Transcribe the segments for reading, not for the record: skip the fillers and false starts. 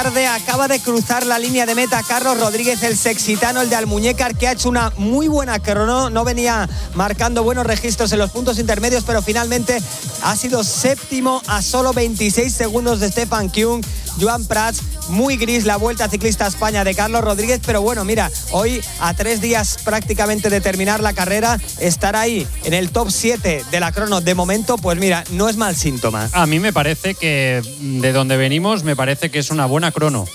tarde acaba de cruzar la línea de meta Carlos Rodríguez, el sexitano, el de Almuñécar, que ha hecho una muy buena crono. No venía marcando buenos registros en los puntos intermedios, pero finalmente ha sido séptimo a solo 26 segundos de Stefan Küng. Joan Prats, muy gris la Vuelta Ciclista a España de Carlos Rodríguez, pero bueno, mira, hoy a 3 días prácticamente de terminar la carrera, estar ahí en el top 7 de la crono de momento, pues mira, no es mal síntoma. A mí me parece que de donde venimos, me parece que es una buena crono,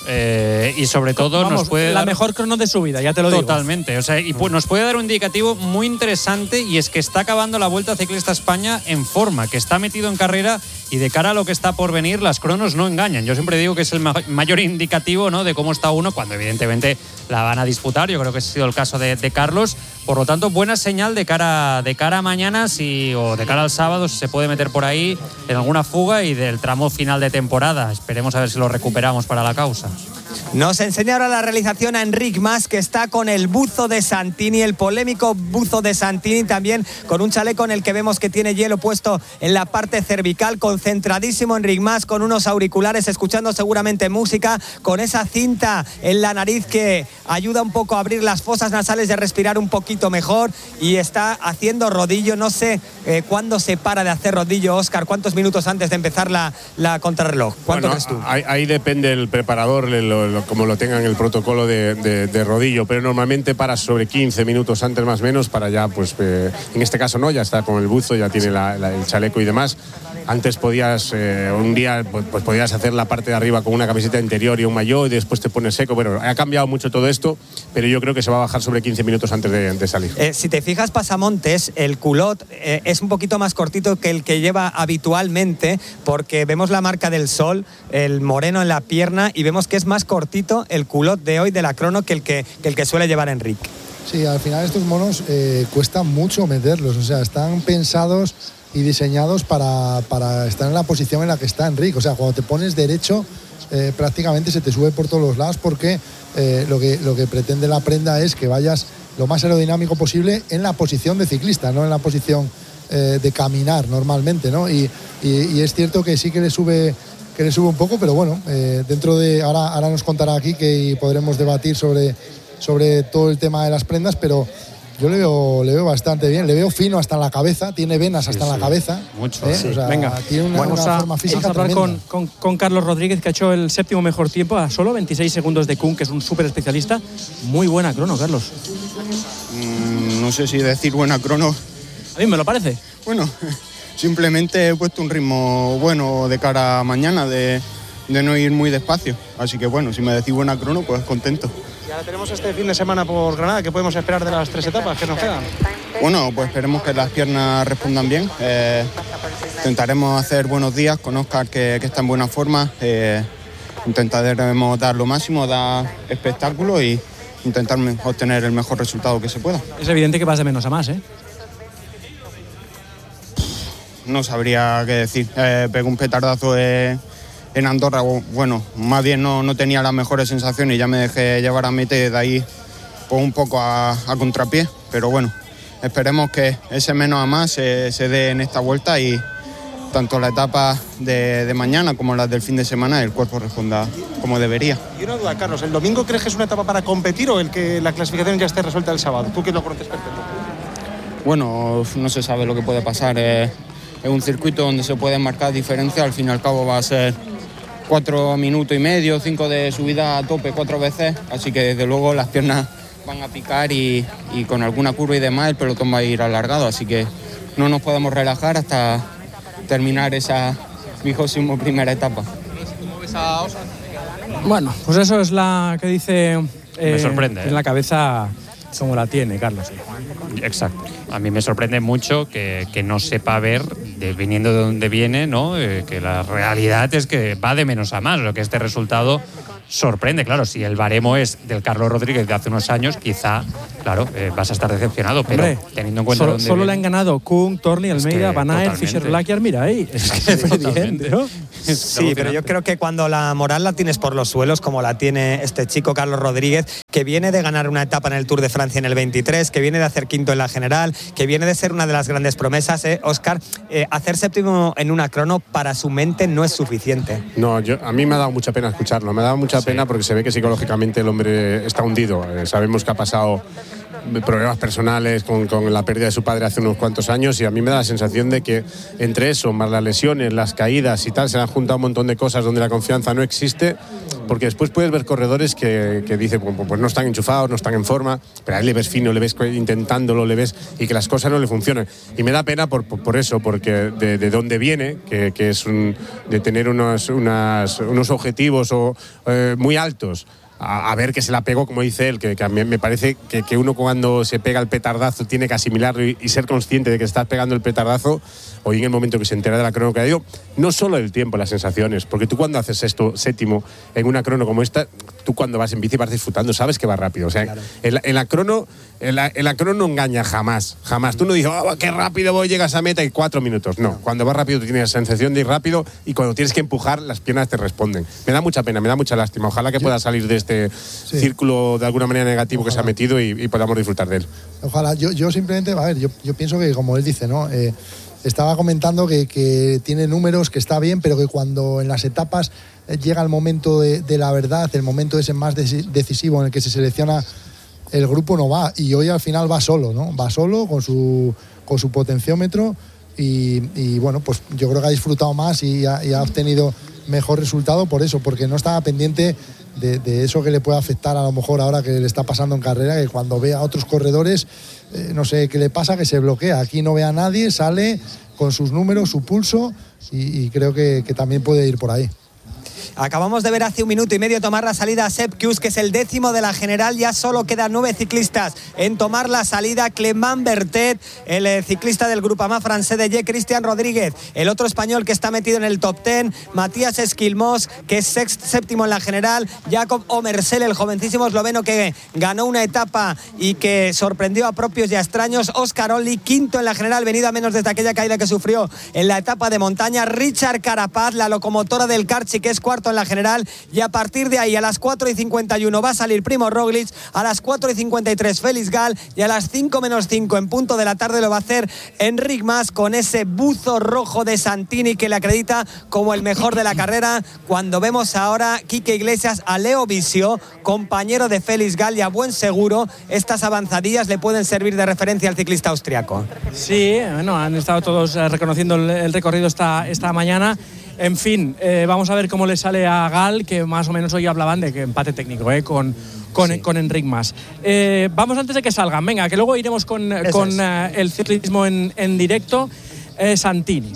y sobre todo vamos, nos puede la dar... mejor crono de su vida, ya te lo digo. Totalmente, o sea, y pues nos puede dar un indicativo muy interesante, y es que está acabando la Vuelta Ciclista a España en forma, que está metido en carrera, y de cara a lo que está por venir, las cronos no engañan. Yo siempre digo que es el mayor indicativo, ¿no?, de cómo está uno, cuando evidentemente la van a disputar. Yo creo que ha sido el caso de Carlos. Por lo tanto, buena señal de cara a mañana, o de cara al sábado, si se puede meter por ahí en alguna fuga, y del tramo final de temporada. Esperemos a ver si lo recuperamos para la causa. Nos enseña ahora la realización a Enric Mas, que está con el buzo de Santini, el polémico buzo de Santini, también con un chaleco en el que vemos que tiene hielo puesto en la parte cervical. Concentradísimo Enric Mas, con unos auriculares, escuchando seguramente música, con esa cinta en la nariz que ayuda un poco a abrir las fosas nasales y a respirar un poquito mejor, y está haciendo rodillo. No sé cuándo se para de hacer rodillo, Óscar, cuántos minutos antes de empezar la contrarreloj. ¿Cuánto crees tú? Ahí depende el preparador, como lo tengan el protocolo de rodillo, pero normalmente para sobre 15 minutos antes más o menos, para ya, pues en este caso no, ya está con el buzo, ya tiene el chaleco y demás. Antes podías, un día, pues podías hacer la parte de arriba con una camiseta interior y un maillot, y después te pones seco. Bueno, ha cambiado mucho todo esto, pero yo creo que se va a bajar sobre 15 minutos antes de salir. Si te fijas, Pasamontes, el culot es un poquito más cortito que el que lleva habitualmente, porque vemos la marca del sol, el moreno en la pierna, y vemos que es más cortito el culot de hoy de la crono que el que suele llevar Enric. Sí, al final estos monos cuesta mucho meterlos, o sea, están pensados y diseñados para estar en la posición en la que está Enric. O sea, cuando te pones derecho, prácticamente se te sube por todos los lados, porque lo que pretende la prenda es que vayas lo más aerodinámico posible en la posición de ciclista, no en la posición de caminar normalmente, ¿no? Y es cierto que sí que le sube un poco, pero bueno, dentro de... Ahora nos contará aquí, que podremos debatir sobre todo el tema de las prendas, pero yo le veo bastante bien, le veo fino hasta en la cabeza, tiene venas hasta en la cabeza. Mucho. Sí. O sea, venga, tiene una forma física vamos a hablar tremenda. con Carlos Rodríguez, que ha hecho el séptimo mejor tiempo a solo 26 segundos de Küng, que es un súper especialista. Muy buena crono, Carlos. No sé si decir buena crono. A mí me lo parece. Bueno, simplemente he puesto un ritmo bueno de cara a mañana, de no ir muy despacio. Así que bueno, si me decís buena crono, pues contento. Y ahora tenemos este fin de semana por Granada. ¿Qué podemos esperar de las 3 etapas que nos quedan? Bueno, pues esperemos que las piernas respondan bien. Intentaremos hacer buenos días con Óscar, que está en buena forma. Intentaremos dar lo máximo, dar espectáculo y intentar obtener el mejor resultado que se pueda. Es evidente que vas de menos a más, ¿eh? No sabría qué decir. Pegué un petardazo en Andorra. Bueno, más bien no tenía las mejores sensaciones y ya me dejé llevar a meta, y de ahí pues, un poco a contrapié. Pero bueno, esperemos que ese menos a más se dé en esta vuelta, y tanto la etapa de mañana como las del fin de semana el cuerpo responda como debería. Y una duda, Carlos, ¿el domingo crees que es una etapa para competir, o el que la clasificación ya esté resuelta el sábado? ¿Tú que lo conoces perfecto? Bueno, no se sabe lo que puede pasar. Es un circuito donde se puede marcar diferencia. Al fin y al cabo va a ser 4 minutos y medio, 5 de subida a tope 4 veces. Así que desde luego las piernas van a picar, y con alguna curva y demás el pelotón va a ir alargado. Así que no nos podemos relajar hasta terminar esa 21ª etapa. ¿Cómo ves a Óscar? Bueno, pues eso es la que dice... Me sorprende. En la cabeza como la tiene, Carlos. Exacto. A mí me sorprende mucho que no sepa ver, viniendo de donde viene, ¿no? Que la realidad es que va de menos a más. Lo que este resultado sorprende. Claro, si el baremo es del Carlos Rodríguez de hace unos años, quizá, claro, vas a estar decepcionado. Pero hombre, teniendo en cuenta solo le han ganado Küng, Torni, Almeida, Van Aert, Fischer-Blackler. Mira ahí. Es que bien, ¿no? Sí, pero yo creo que cuando la moral la tienes por los suelos, como la tiene este chico Carlos Rodríguez, que viene de ganar una etapa en el Tour de Francia en el 23, que viene de hacer quinto en la general, que viene de ser una de las grandes promesas, Óscar, hacer séptimo en una crono para su mente no es suficiente. No, a mí me ha dado mucha pena escucharlo. Me ha dado mucha pena porque se ve que psicológicamente el hombre está hundido. Sabemos que ha pasado problemas personales con la pérdida de su padre hace unos cuantos años, y a mí me da la sensación de que entre eso, más las lesiones, las caídas y tal, se han juntado un montón de cosas donde la confianza no existe, porque después puedes ver corredores que dicen, pues no están enchufados, no están en forma, pero a él le ves fino, le ves intentándolo, le ves, y que las cosas no le funcionan. Y me da pena por eso, porque de dónde viene, que es de tener unos objetivos muy altos, a ver que se la pegó, como dice él, que a mí me parece que uno cuando se pega el petardazo tiene que asimilarlo y ser consciente de que estás pegando el petardazo. Hoy en el momento que se entera de la crono que ha ido, no solo el tiempo, las sensaciones, porque tú cuando haces séptimo en una crono como esta, tú cuando vas en bici vas disfrutando, sabes que va rápido. O sea, claro. en la crono no engaña jamás. Tú no dices, qué rápido voy, llegas a meta y 4 minutos. No, cuando vas rápido tú tienes la sensación de ir rápido, y cuando tienes que empujar, las piernas te responden. Me da mucha pena, me da mucha lástima. Ojalá que pueda salir de este círculo de alguna manera negativo que se ha metido y podamos disfrutar de él. Ojalá. Yo simplemente, a ver, yo pienso que, como él dice, ¿no? Estaba comentando que tiene números, que está bien, pero que cuando en las etapas llega el momento de la verdad, el momento ese más decisivo en el que se selecciona el grupo, no va. Y hoy al final va solo, ¿no? Va solo con su potenciómetro y bueno, pues yo creo que ha disfrutado más y ha obtenido mejor resultado por eso, porque no estaba pendiente de eso que le puede afectar a lo mejor ahora que le está pasando en carrera, que cuando ve a otros corredores, no sé qué le pasa, que se bloquea. Aquí no ve a nadie, sale con sus números, su pulso, y creo que también puede ir por ahí. Acabamos de ver hace 1 minuto y medio tomar la salida a Sepp Kuss, que es el 10º de la general. Ya solo quedan 9 ciclistas en tomar la salida. Clément Bertet, el ciclista del Groupama francés de Cristian Rodríguez, el otro español que está metido en el top 10, Matías Esquilmós, que es séptimo en la general, Jakob Omersel, el jovencísimo esloveno que ganó una etapa y que sorprendió a propios y a extraños, Óscar Onley, quinto en la general, venido a menos desde aquella caída que sufrió en la etapa de montaña, Richard Carapaz, la locomotora del Karchi, que es cuarto en la general, y a partir de ahí a las 4:51 va a salir Primo Roglic, a las 4:53 Félix Gall, y a las 5:05 en punto de la tarde lo va a hacer Enric Mas con ese buzo rojo de Santini que le acredita como el mejor de la carrera. Cuando vemos ahora Quique Iglesias a Leo Visio, compañero de Félix Gall, y a buen seguro estas avanzadillas le pueden servir de referencia al ciclista austriaco. Sí, bueno, han estado todos reconociendo el recorrido esta mañana. En fin, vamos a ver cómo le sale a Gall, que más o menos hoy hablaban de que empate técnico con Enric Mas. Vamos antes de que salgan, venga, que luego iremos con el ciclismo en directo. Santini.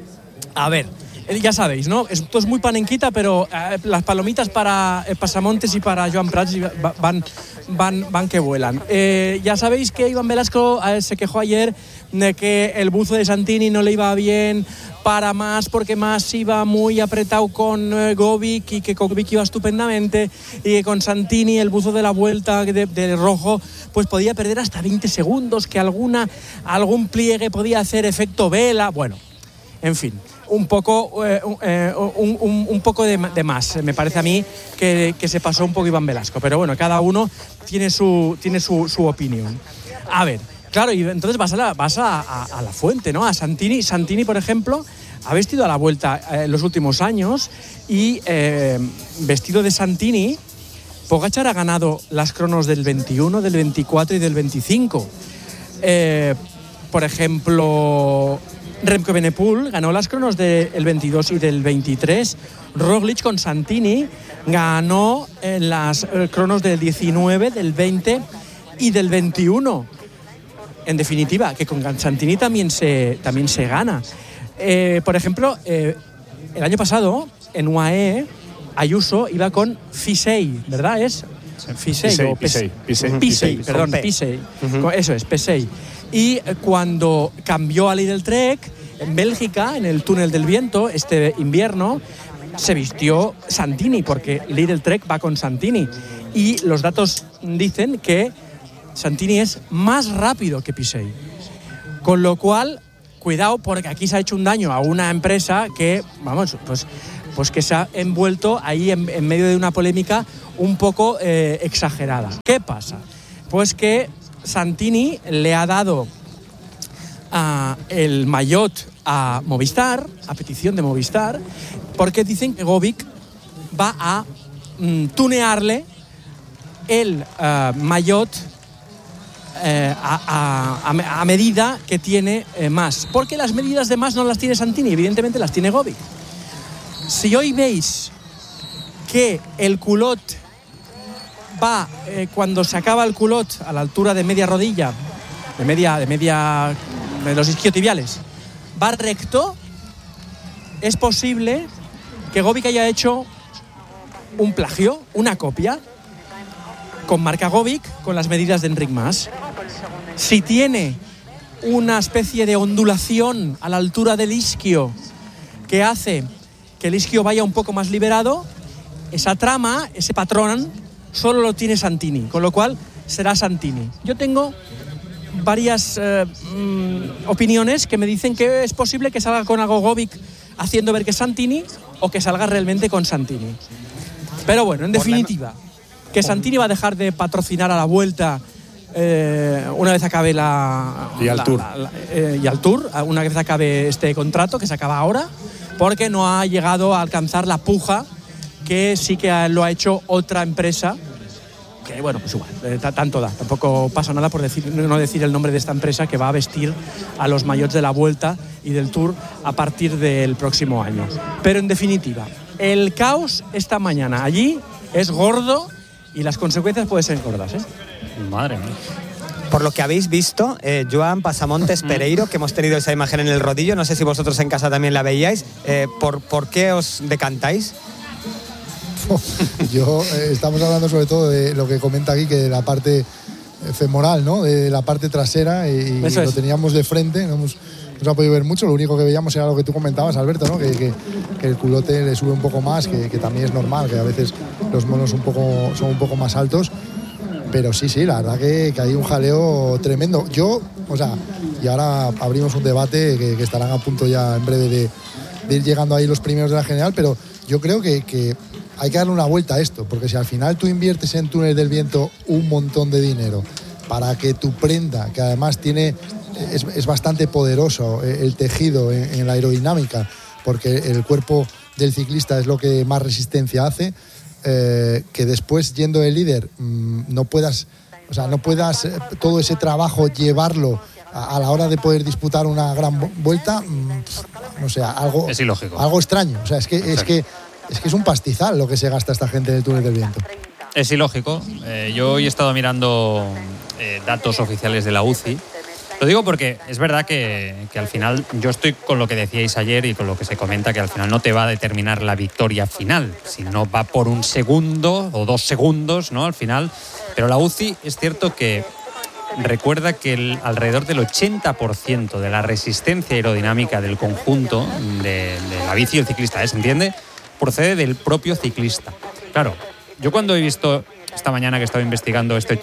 A ver, ya sabéis, ¿no? Esto es muy panenquita, pero las palomitas para Pasamontes y para Joan Prats van que vuelan. Ya sabéis que Iván Velasco se quejó ayer de que el buzo de Santini no le iba bien para Mas, porque Mas iba muy apretado con Govic y que Govic iba estupendamente, y que con Santini el buzo de la vuelta de rojo pues podía perder hasta 20 segundos, que algún pliegue podía hacer efecto vela. Bueno, en fin, un poco de más, me parece a mí que se pasó un poco Iván Velasco, pero bueno, cada uno tiene su opinión. A ver, claro, y entonces vas a la fuente, ¿no? A Santini. Santini, por ejemplo, ha vestido a la Vuelta en los últimos años, y vestido de Santini, Pogačar ha ganado las cronos del 21, del 24 y del 25. Por ejemplo, Remco Evenepoel ganó las cronos del 22 y del 23. Roglic con Santini ganó las cronos del 19, del 20 y del 21. En definitiva, que con Santini también se gana. Por ejemplo, el año pasado en UAE Ayuso iba con Fisey, ¿verdad? Es Pisey, perdón, Pisey. Eso es, Pisey. Y cuando cambió a Lidl-Trek en Bélgica, en el túnel del viento, este invierno, se vistió Santini, porque Lidl-Trek va con Santini. Y los datos dicen que Santini es más rápido que Pisey. Con lo cual, cuidado, porque aquí se ha hecho un daño a una empresa que, vamos, pues que se ha envuelto ahí en medio de una polémica un poco exagerada. ¿Qué pasa? Pues que Santini le ha dado el maillot a Movistar, a petición de Movistar, porque dicen que Govik va a tunearle el maillot a medida que tiene más. Porque las medidas de más no las tiene Santini, evidentemente las tiene Govik. Si hoy veis que el culot va, cuando se acaba el culot a la altura de media rodilla, de los isquiotibiales, va recto, es posible que Govik haya hecho un plagio, una copia, con marca Govik, con las medidas de Enric Mas. Si tiene una especie de ondulación a la altura del isquio que hace que el isquio vaya un poco más liberado, esa trama, ese patrón, solo lo tiene Santini, con lo cual será Santini. Yo tengo varias opiniones que me dicen que es posible que salga con algo Govik haciendo ver que es Santini o que salga realmente con Santini. Pero bueno, en definitiva, que Santini va a dejar de patrocinar a la Vuelta una vez acabe y al Tour, una vez acabe este contrato que se acaba ahora, porque no ha llegado a alcanzar la puja que sí que lo ha hecho otra empresa, que bueno, pues igual, tanto da, tampoco pasa nada por no decir el nombre de esta empresa que va a vestir a los maillots de la Vuelta y del Tour a partir del próximo año. Pero en definitiva, el caos esta mañana allí es gordo y las consecuencias pueden ser gordas, ¿eh? Madre mía. Por lo que habéis visto, Joan Pasamontes Pereiro, que hemos tenido esa imagen en el rodillo, no sé si vosotros en casa también la veíais, ¿por qué os decantáis? Estamos hablando sobre todo de lo que comenta aquí, que de la parte femoral, ¿no? De la parte trasera, y lo teníamos de frente, no se ha podido ver mucho. Lo único que veíamos era lo que tú comentabas, Alberto, ¿no? Que el culote le sube un poco más, que también es normal, que a veces los monos son un poco más altos. Pero sí, la verdad que hay un jaleo tremendo. Y ahora abrimos un debate que estarán a punto ya en breve de ir llegando ahí los primeros de la general, pero yo creo que hay que darle una vuelta a esto, porque si al final tú inviertes en Túnel del Viento un montón de dinero para que tu prenda, que además es bastante poderoso el tejido en la aerodinámica, porque el cuerpo del ciclista es lo que más resistencia hace, que después, yendo de líder, no puedas todo ese trabajo llevarlo a la hora de poder disputar una gran vuelta, algo es ilógico, algo extraño. O sea, es que es un pastizal lo que se gasta esta gente en el Túnel del Viento. Es ilógico. Yo hoy he estado mirando datos oficiales de la UCI. Lo digo porque es verdad que al final yo estoy con lo que decíais ayer y con lo que se comenta, que al final no te va a determinar la victoria final, sino va por un segundo o 2 segundos, ¿no? Al final. Pero la UCI es cierto que recuerda que alrededor del 80% de la resistencia aerodinámica del conjunto de la bici y el ciclista, ¿se entiende?, procede del propio ciclista. Claro, yo cuando he visto esta mañana que estaba investigando este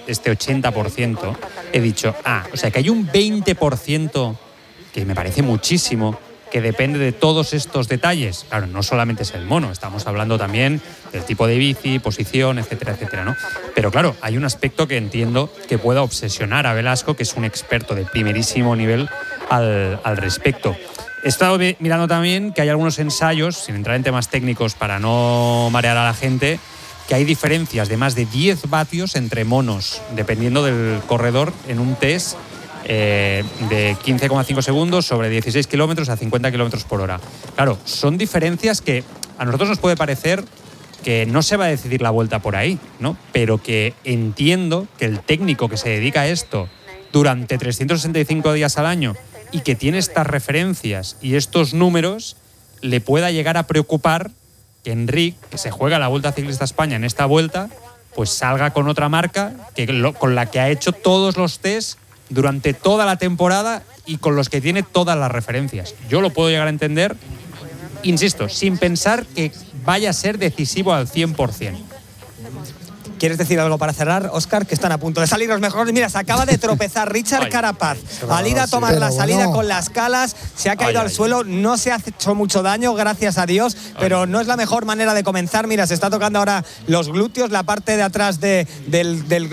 80%, he dicho, o sea que hay un 20%, que me parece muchísimo, que depende de todos estos detalles. Claro, no solamente es el mono, estamos hablando también del tipo de bici, posición, etcétera, etcétera, ¿no? Pero claro, hay un aspecto que entiendo que pueda obsesionar a Velasco, que es un experto de primerísimo nivel al respecto. He estado mirando también que hay algunos ensayos, sin entrar en temas técnicos para no marear a la gente, que hay diferencias de más de 10 vatios entre monos, dependiendo del corredor, en un test de 15,5 segundos sobre 16 kilómetros a 50 kilómetros por hora. Claro, son diferencias que a nosotros nos puede parecer que no se va a decidir la vuelta por ahí, ¿no? Pero que entiendo que el técnico que se dedica a esto durante 365 días al año y que tiene estas referencias y estos números, le pueda llegar a preocupar que Enric, que se juega la Vuelta Ciclista España en esta vuelta, pues salga con otra marca con la que ha hecho todos los tests durante toda la temporada y con los que tiene todas las referencias. Yo lo puedo llegar a entender, insisto, sin pensar que vaya a ser decisivo al 100%. ¿Quieres decir algo para cerrar, Óscar? Que están a punto de salir los mejores. Mira, se acaba de tropezar Richard Carapaz al ir a tomar la salida con las calas. Se ha caído al suelo, no se ha hecho mucho daño, gracias a Dios, pero no es la mejor manera de comenzar. Mira, se está tocando ahora los glúteos, la parte de atrás del glúteo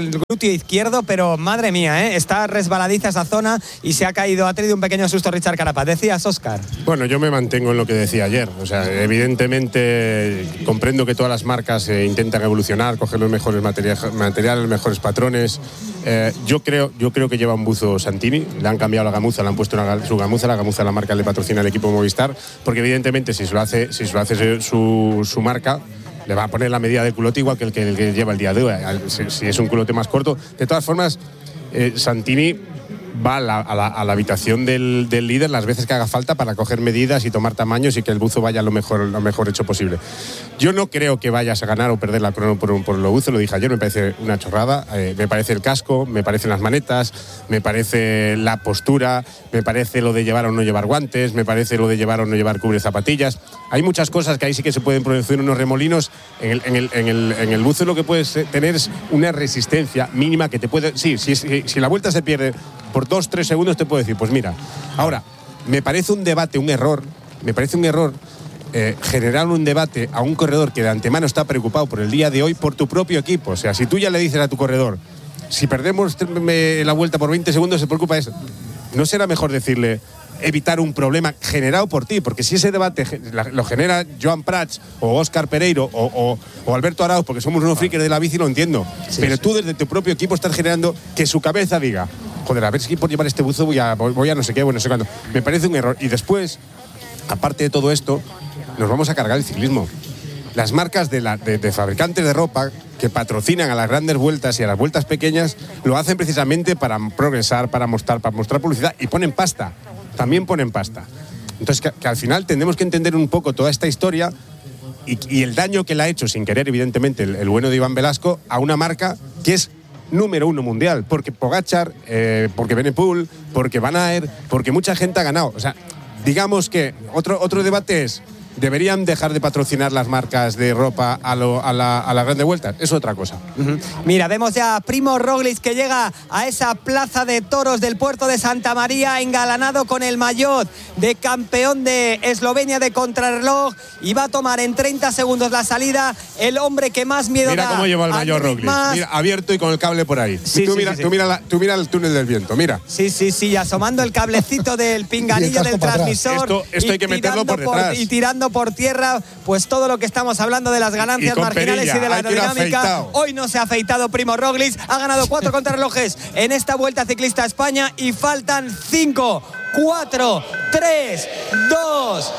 glúteo izquierdo, pero madre mía, está resbaladiza esa zona y se ha caído, ha tenido un pequeño susto Richard Carapaz. ¿Decías, Óscar? Bueno, yo me mantengo en lo que decía ayer. O sea, evidentemente comprendo que todas las marcas intentan evolucionar, coger los mejores materiales, los mejores patrones. Yo creo que lleva un buzo Santini, le han cambiado la gamuza, le han puesto su gamuza, la gamuza de la marca le patrocina el equipo Movistar, porque evidentemente si se lo hace su marca, le va a poner la medida de culote igual que el que lleva el día de hoy. Si es un culote más corto. De todas formas, Santini va a la habitación del líder las veces que haga falta para coger medidas y tomar tamaños y que el buzo vaya lo mejor hecho posible. Yo no creo que vayas a ganar o perder la crono por lo buzo, lo dije ayer, me parece una chorrada. Me parece el casco, me parecen las manetas, me parece la postura, me parece lo de llevar o no llevar guantes, me parece lo de llevar o no llevar cubre zapatillas. Hay muchas cosas que ahí sí que se pueden producir unos remolinos. En el buzo lo que puedes tener es una resistencia mínima que te puede... Sí, si la vuelta se pierde por 2-3 segundos te puedo decir, pues mira, ahora, me parece un error generar un debate a un corredor que de antemano está preocupado por el día de hoy por tu propio equipo. O sea, si tú ya le dices a tu corredor, si perdemos la vuelta por 20 segundos se preocupa eso, ¿no será mejor decirle evitar un problema generado por ti? Porque si ese debate lo genera Joan Prats o Óscar Pereiro o Alberto Arauz, porque somos unos frikis de la bici, lo entiendo, pero tú desde tu propio equipo estás generando que su cabeza diga, joder, a ver si por llevar este buzo voy a no sé qué, no sé cuándo. Me parece un error. Y después, aparte de todo esto, nos vamos a cargar el ciclismo. Las marcas de fabricantes de ropa que patrocinan a las grandes vueltas y a las vueltas pequeñas lo hacen precisamente para progresar, para mostrar publicidad, y ponen pasta. También ponen pasta. Entonces, que al final tendremos que entender un poco toda esta historia y el daño que le ha hecho, sin querer, evidentemente, el bueno de Iván Velasco, a una marca que es número 1 mundial, porque Pogačar, porque Benepul, porque Van Aert, porque mucha gente ha ganado. O sea, digamos que otro debate es, ¿deberían dejar de patrocinar las marcas de ropa a la grande vuelta? Es otra cosa. Mira, vemos ya a Primo Roglic que llega a esa plaza de toros del puerto de Santa María, engalanado con el maillot de campeón de Eslovenia de contrarreloj, y va a tomar en 30 segundos la salida el hombre que más miedo da. Mira cómo lleva el maillot Roglic, mira, abierto y con el cable por ahí. Sí, tú mira el túnel del viento, mira. Sí, asomando el cablecito del pinganillo del transmisor. Esto hay que meterlo por detrás. Y tirando por tierra, pues todo lo que estamos hablando de las ganancias marginales y de la aerodinámica. Hoy no se ha afeitado Primo Roglic, ha ganado 4 contrarrelojes en esta Vuelta Ciclista a España y faltan 5, 4, 3, 2,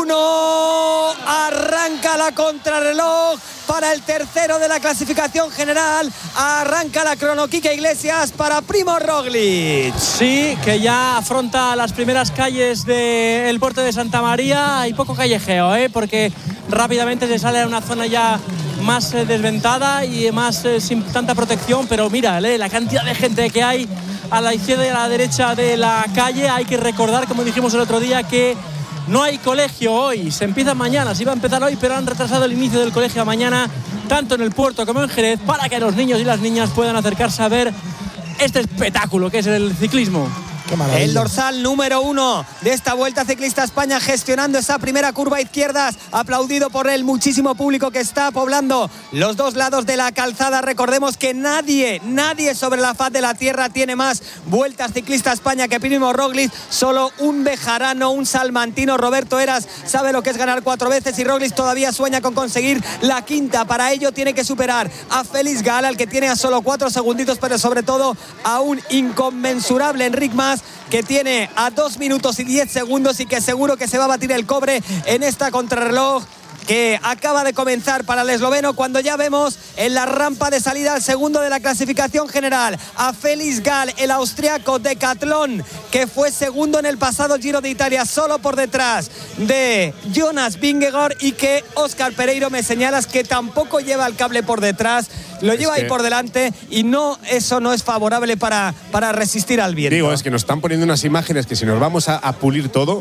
1. Arranca la contrarreloj para el tercero de la clasificación general. Arranca la crono Quique Iglesias para Primo Roglic. Sí, que ya afronta las primeras calles del puerto de Santa María. Hay poco callejeo, porque rápidamente se sale a una zona ya más desventada y más sin tanta protección. Pero mira, la cantidad de gente que hay a la izquierda y a la derecha de la calle. Hay que recordar, como dijimos el otro día, que no hay colegio hoy, se empieza mañana, se iba a empezar hoy, pero han retrasado el inicio del colegio a mañana, tanto en el puerto como en Jerez, para que los niños y las niñas puedan acercarse a ver este espectáculo que es el ciclismo. El dorsal número 1 de esta Vuelta Ciclista a España, gestionando esa primera curva a izquierdas, aplaudido por el muchísimo público que está poblando los dos lados de la calzada. Recordemos que nadie sobre la faz de la tierra tiene más Vueltas Ciclista a España que Primo Roglic. Solo un bejarano, un salmantino, Roberto Heras, sabe lo que es ganar 4 veces, y Roglic todavía sueña con conseguir la quinta. Para ello tiene que superar a Félix Gall, al que tiene a solo 4 segunditos, pero sobre todo a un inconmensurable Enric Mas, que tiene a 2 minutos y 10 segundos y que seguro que se va a batir el cobre en esta contrarreloj que acaba de comenzar para el esloveno, cuando ya vemos en la rampa de salida al segundo de la clasificación general a Félix Gall, el austriaco Decathlon, que fue segundo en el pasado Giro de Italia, solo por detrás de Jonas Vingegaard, y que Óscar Pereiro, me señalas que tampoco lleva el cable por detrás, lo lleva ahí por delante, y eso no es favorable para resistir al viento. Digo, es que nos están poniendo unas imágenes que si nos vamos a pulir todo,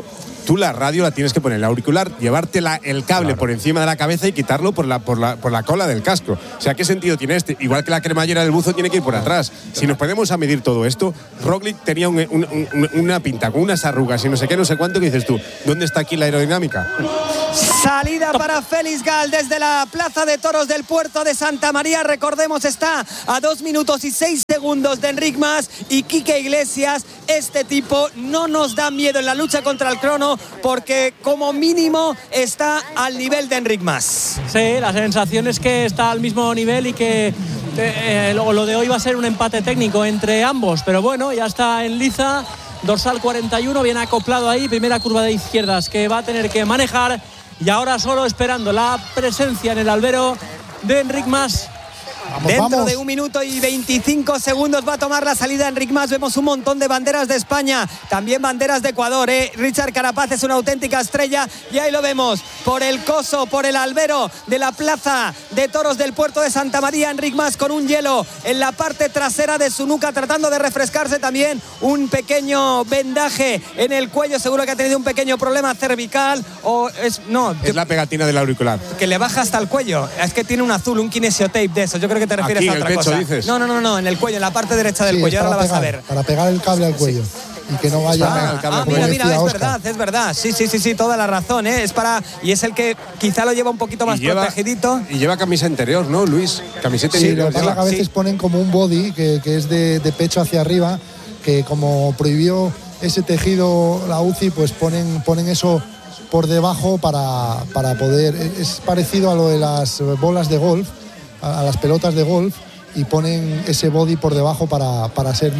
tú la radio la tienes que poner el auricular, llevarte el cable por encima de la cabeza y quitarlo por la cola del casco. O sea, ¿qué sentido tiene este? Igual que la cremallera del buzo tiene que ir por atrás. Si nos ponemos a medir todo esto, Roglic tenía una pinta con unas arrugas y no sé qué, no sé cuánto, que dices tú, ¿dónde está aquí la aerodinámica? Salida para Félix Gal desde la Plaza de Toros del Puerto de Santa María. Recordemos, está a 2 minutos y 6 segundos de Enric Mas y Quique Iglesias. Este tipo no nos da miedo en la lucha contra el crono porque como mínimo está al nivel de Enric Mas. Sí, la sensación es que está al mismo nivel y que lo de hoy va a ser un empate técnico entre ambos. Pero bueno, ya está en liza. Dorsal 41, bien acoplado ahí. Primera curva de izquierdas que va a tener que manejar. Y ahora solo esperando la presencia en el albero de Enric Mas. Dentro de 1 minuto y 25 segundos va a tomar la salida Enric Mas. Vemos un montón de banderas de España, también banderas de Ecuador. Richard Carapaz es una auténtica estrella y ahí lo vemos por el coso, por el albero de la Plaza de Toros del Puerto de Santa María. Enric Mas con un hielo en la parte trasera de su nuca, tratando de refrescarse. También un pequeño vendaje en el cuello, seguro que ha tenido un pequeño problema cervical o es la pegatina del auricular que le baja hasta el cuello. Es que tiene un azul, un kinesiotape de eso. Yo creo que te refieres aquí, a otra en el pecho, cosa. Dices. No, en el cuello, en la parte derecha del cuello. Ahora la vas a ver. Para pegar el cable al cuello. Y que no vaya mira, es verdad. Sí, toda la razón, es para. Y es el que quizá lo lleva un poquito más protegidito. Y lleva camisa interior, ¿no, Luis? Camiseta interior. Lo que a veces ponen como un body que es de pecho hacia arriba, que como prohibió ese tejido la UCI, pues ponen eso por debajo para poder. Es parecido a lo de las bolas de golf, a las pelotas de golf, y ponen ese body por debajo para ser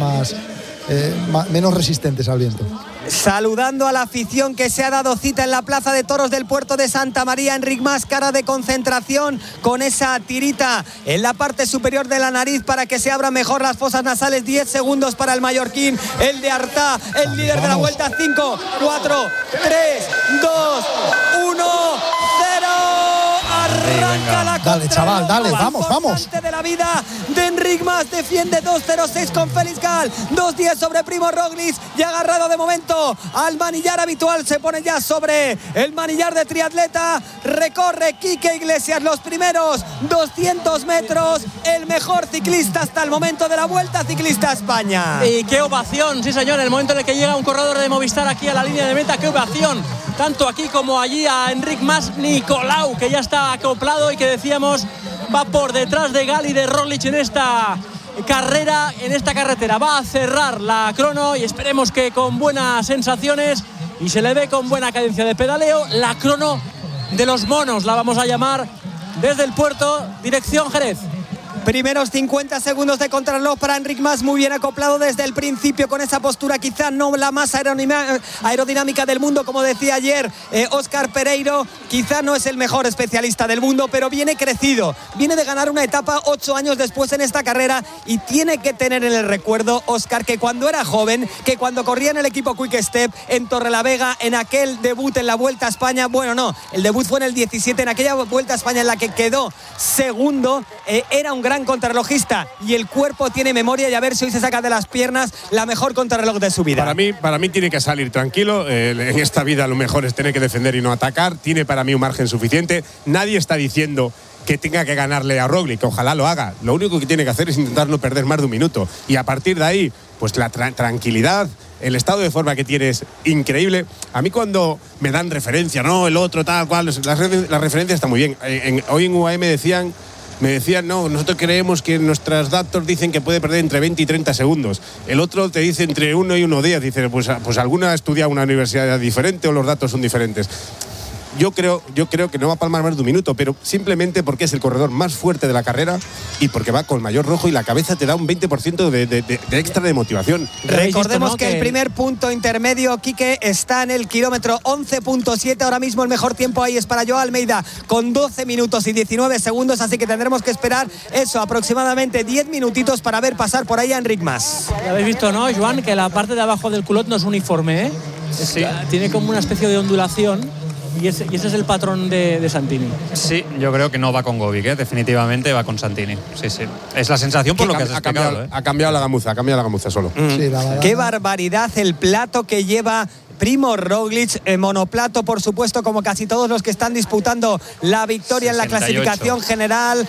menos resistentes al viento. Saludando a la afición que se ha dado cita en la Plaza de Toros del Puerto de Santa María. Enric Mas, cara de concentración, con esa tirita en la parte superior de la nariz para que se abran mejor las fosas nasales. 10 segundos para el mallorquín, el de Artà, el líder de la vuelta. 5, 4, 3, 2, 1, 0. Arranca la dale, chaval, dale, vamos. De la vida de Enric Mas, defiende 2.06 con Félix Gal, 2.10 sobre Primo Roglic y agarrado de momento al manillar habitual. Se pone ya sobre el manillar de triatleta. Recorre Quique Iglesias los primeros 200 metros, el mejor ciclista hasta el momento de la Vuelta Ciclista a España. Y qué ovación, sí señor, en el momento en el que llega un corredor de Movistar aquí a la línea de meta, qué ovación, tanto aquí como allí a Enric Mas. Nicolau, que ya está acoplado y que decíamos va por detrás de Gal y de Roglic en esta carrera, en esta carretera. Va a cerrar la crono y esperemos que con buenas sensaciones, y se le ve con buena cadencia de pedaleo, la crono de los monos, la vamos a llamar, desde el puerto, dirección Jerez. Primeros 50 segundos de contrarreloj para Enric Mas, muy bien acoplado desde el principio con esa postura, quizá no la más aerodinámica del mundo, como decía ayer Óscar Pereiro. Quizá no es el mejor especialista del mundo, pero viene crecido, viene de ganar una etapa 8 años después en esta carrera, y tiene que tener en el recuerdo, Óscar, que cuando era joven, que cuando corría en el equipo Quick Step en Torrelavega, en aquel debut en la Vuelta a España, el debut fue en el 17, en aquella Vuelta a España en la que quedó segundo, era un gran contrarrelojista, y el cuerpo tiene memoria, y a ver si hoy se saca de las piernas la mejor contrarreloj de su vida. Para mí tiene que salir tranquilo. En esta vida lo mejor es tener que defender y no atacar. Tiene para mí un margen suficiente. Nadie está diciendo que tenga que ganarle a Roglic, ojalá lo haga. Lo único que tiene que hacer es intentar no perder más de 1 minuto, y a partir de ahí, pues la tranquilidad, el estado de forma que tiene es increíble. A mí cuando me dan referencia, no, el otro, tal cual, la referencia está muy bien. Hoy en UAE me decían, no, nosotros creemos que nuestros datos dicen que puede perder entre 20 y 30 segundos. El otro te dice entre 1 y 1:10. Dice, pues alguna ha estudiado una universidad diferente o los datos son diferentes. Yo creo que no va a palmar más de 1 minuto, pero simplemente porque es el corredor más fuerte de la carrera y porque va con mayor rojo, y la cabeza te da un 20% de extra de motivación. Recordemos que el primer punto intermedio, Quique, está en el kilómetro 11.7. Ahora mismo el mejor tiempo ahí es para Joao Almeida, con 12 minutos y 19 segundos, así que tendremos que esperar eso, aproximadamente 10 minutitos para ver pasar por ahí a Enric Mas. Ya habéis visto, ¿no, Joan? Que la parte de abajo del culot no es uniforme, ¿eh? Sí. Tiene como una especie de ondulación. Y ese es el patrón de Santini. Sí, yo creo que no va con Govic, definitivamente va con Santini. Sí. Es la sensación por lo que has explicado. Ha cambiado la gamuza solo. Sí, Qué barbaridad el plato que lleva Primo Roglic, monoplato, por supuesto, como casi todos los que están disputando la victoria 68. En la clasificación general.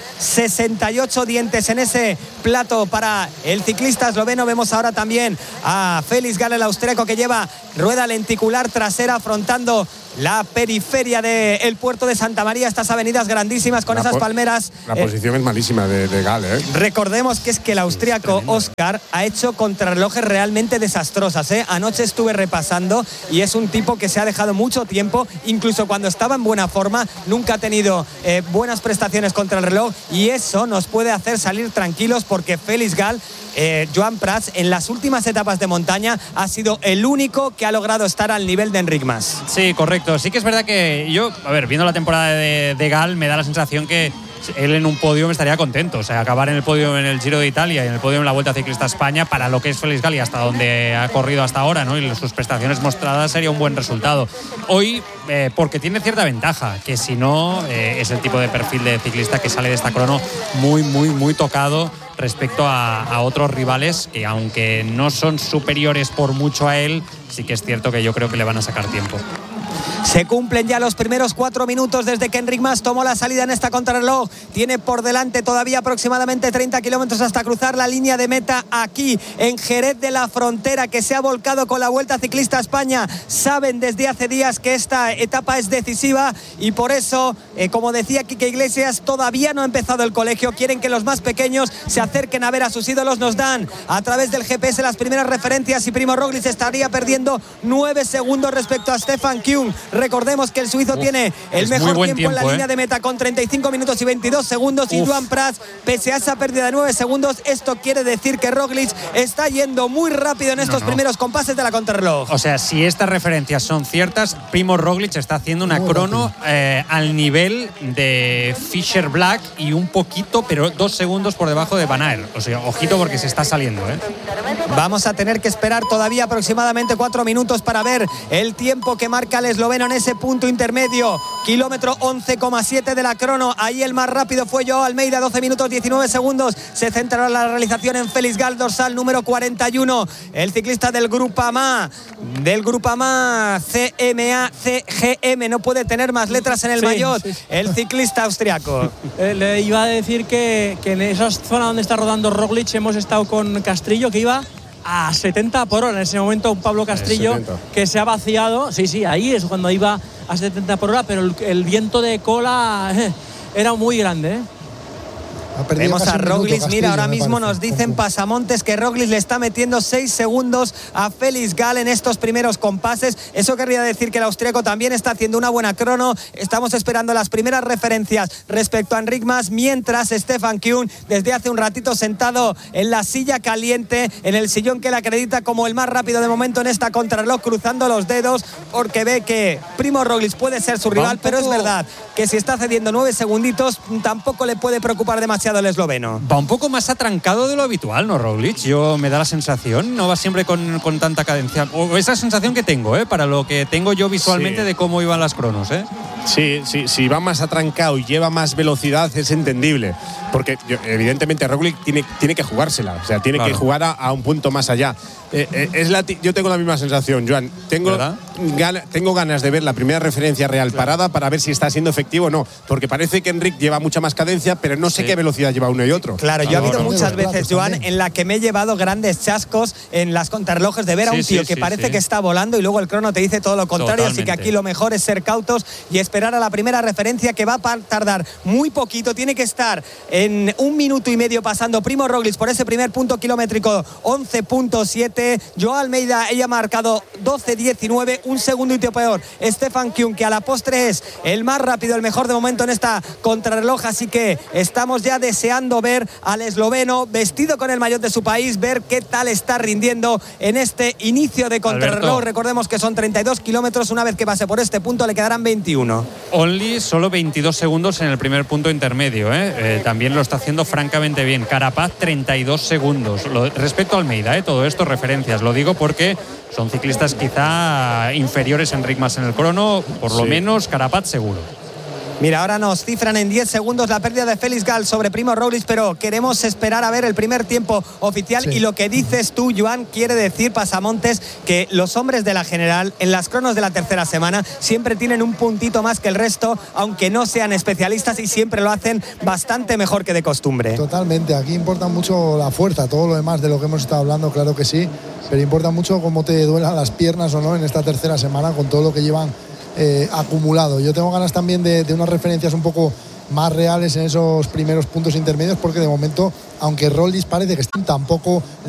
68 dientes en ese plato para el ciclista esloveno. Vemos ahora también a Felix Gall, el austríaco, que lleva rueda lenticular trasera afrontando la periferia del puerto de Santa María, estas avenidas grandísimas con esas palmeras. La posición es malísima de Gall, ¿eh? Recordemos que es que el austríaco Oscar ha hecho contrarrelojes realmente desastrosas, ¿eh? Anoche estuve repasando y es un tipo que se ha dejado mucho tiempo, incluso cuando estaba en buena forma, nunca ha tenido buenas prestaciones contra el reloj, y eso nos puede hacer salir tranquilos porque Felix Gall, Joan Prats, en las últimas etapas de montaña ha sido el único que ha logrado estar al nivel de Enric Mas. Sí, correcto. Sí que es verdad que yo, viendo la temporada de Gall, me da la sensación que él en un podio me estaría contento. O sea, acabar en el podio en el Giro de Italia y en el podio en la Vuelta Ciclista España, para lo que es Felix Gall y hasta donde ha corrido hasta ahora, ¿no? Y sus prestaciones mostradas, sería un buen resultado. Hoy, porque tiene cierta ventaja, que si no, es el tipo de perfil de ciclista que sale de esta crono muy, muy, muy tocado respecto a otros rivales que, aunque no son superiores por mucho a él, sí que es cierto que yo creo que le van a sacar tiempo. Se cumplen ya los primeros 4 minutos desde que Enric Mas tomó la salida en esta contrarreloj. Tiene por delante todavía aproximadamente 30 kilómetros hasta cruzar la línea de meta aquí en Jerez de la Frontera, que se ha volcado con la Vuelta Ciclista España. Saben desde hace días que esta etapa es decisiva y por eso, como decía Quique Iglesias, todavía no ha empezado el colegio. Quieren que los más pequeños se acerquen a ver a sus ídolos. Nos dan a través del GPS las primeras referencias y Primo Roglic estaría perdiendo 9 segundos respecto a Stefan Küng. Recordemos que el suizo tiene el mejor tiempo en la línea de meta con 35 minutos y 22 segundos. Y Joan Prats, pese a esa pérdida de 9 segundos, esto quiere decir que Roglic está yendo muy rápido en estos primeros compases de la contrarreloj. O sea, si estas referencias son ciertas, Primo Roglic está haciendo una crono al nivel de Fischer Black y un poquito, pero 2 segundos por debajo de Van Aert. O sea, ojito porque se está saliendo, ¿eh? Vamos a tener que esperar todavía aproximadamente 4 minutos para ver el tiempo que marca el esloveno en ese punto intermedio. Kilómetro 11,7 de la crono. Ahí el más rápido fue Joao Almeida, 12 minutos 19 segundos. Se centrará la realización en Felix Gall, dorsal número 41. El ciclista del Groupama CMA-CGM, no puede tener más letras en el maillot. El ciclista austriaco. Le iba a decir que en esa zona donde está rodando Roglic hemos estado con Castrillo, que iba a 70 por hora en ese momento. Un Pablo Castrillo que se ha vaciado. Sí, ahí es cuando iba a 70 por hora, pero el viento de cola era muy grande, ¿eh? Vemos a Roglic, mira, ahora mismo nos dicen Pasamontes que Roglic le está metiendo 6 segundos a Felix Gall en estos primeros compases. Eso querría decir que el austríaco también está haciendo una buena crono. Estamos esperando las primeras referencias respecto a Enric Mas, mientras Stefan Küng, desde hace un ratito sentado en la silla caliente, en el sillón que le acredita como el más rápido de momento en esta contrarreloj, cruzando los dedos porque ve que Primo Roglic puede ser su rival, pero es verdad que si está cediendo 9 segunditos tampoco le puede preocupar demasiado el esloveno. Va un poco más atrancado de lo habitual, ¿no, Roglic? Yo me da la sensación, no va siempre con tanta cadencia, o esa sensación que tengo, para lo que tengo yo visualmente de cómo iban las cronos, Sí, si va más atrancado y lleva más velocidad es entendible, porque evidentemente Roglic tiene que jugársela, o sea, tiene que jugar a un punto más allá. Yo tengo la misma sensación, Joan. Tengo ganas de ver la primera referencia real parada para ver si está siendo efectivo o no, porque parece que Enric lleva mucha más cadencia, pero no sé qué velocidad lleva uno y otro. Claro, yo he habido muchas veces, Joan, en la que me he llevado grandes chascos en las contrarrelojes de ver a un tío que parece que está volando y luego el crono te dice todo lo contrario. Totalmente. Así que aquí lo mejor es ser cautos y esperar a la primera referencia, que va a tardar muy poquito. Tiene que estar en 1 minuto y medio pasando Primo Roglic por ese primer punto kilométrico, 11.7. Joao Almeida, ella ha marcado 12.19, un segundito peor Stefan Küng, que a la postre es el más rápido, el mejor de momento en esta contrarreloj. Así que estamos ya deseando ver al esloveno vestido con el maillot de su país, ver qué tal está rindiendo en este inicio de contrarreloj. Alberto, recordemos que son 32 kilómetros, una vez que pase por este punto le quedarán 21. Only solo 22 segundos en el primer punto intermedio, también lo está haciendo francamente bien. Carapaz 32 segundos. Respecto a Almeida, todo esto referencias, lo digo porque son ciclistas quizá inferiores a Enric Mas en el crono, por lo menos Carapaz seguro. Mira, ahora nos cifran en 10 segundos la pérdida de Félix Gall sobre Primo Roglic, pero queremos esperar a ver el primer tiempo oficial. Y lo que dices tú, Joan, quiere decir, Pasamontes, que los hombres de la general en las cronos de la tercera semana siempre tienen un puntito más que el resto, aunque no sean especialistas, y siempre lo hacen bastante mejor que de costumbre. Totalmente, aquí importa mucho la fuerza, todo lo demás de lo que hemos estado hablando, claro que sí, pero importa mucho cómo te duelan las piernas o no en esta tercera semana con todo lo que llevan acumulado. Yo tengo ganas también de unas referencias un poco más reales en esos primeros puntos intermedios, porque de momento, aunque Roglic parece que tampoco